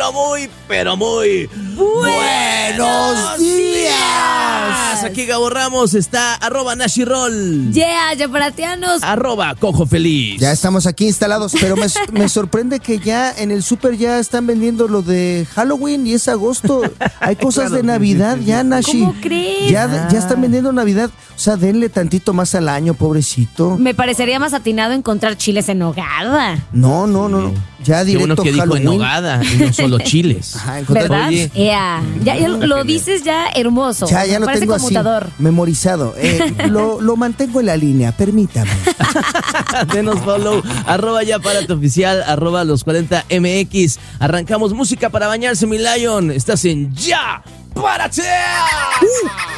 pero muy buenos días. Aquí Gabo Ramos, está @Nashiroll. Yaparatianos. @Cojo Feliz. Ya estamos aquí instalados, pero me sorprende que ya en el súper ya están vendiendo lo de Halloween y es agosto. Hay cosas de Navidad ya, Nashi. ¿Cómo crees? Ya están vendiendo Navidad. O sea, denle tantito más al año, pobrecito. Me parecería más atinado encontrar chiles en nogada. No. Ya Qué directo bueno que dijo en Halloween. nogada y no solo chiles. Ajá, encontrar- ¿Verdad? Oye. Ya lo dices ya hermoso. Ya lo Parece tengo conmutador. así, memorizado. Lo mantengo en la línea, permítame. Denos follow, @Yaparatioficial, @los40mx. Arrancamos música para bañarse, mi Lion. Estás en Ya Párate.